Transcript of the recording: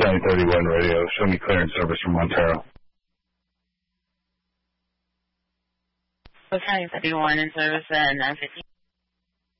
County 31 radio. Show me clearance service from Montero. County 31 in service at 9:15.